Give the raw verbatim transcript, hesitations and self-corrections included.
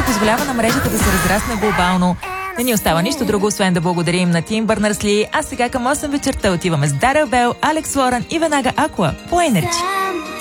което позволява на мрежата да се разрасне глобално. Не ни остава нищо друго, освен да благодарим на Тим Бърнърс-Ли. А сега към осем вечерта отиваме с Дарел Бел, Алекс Лоран и веднага Аква по Енерджи.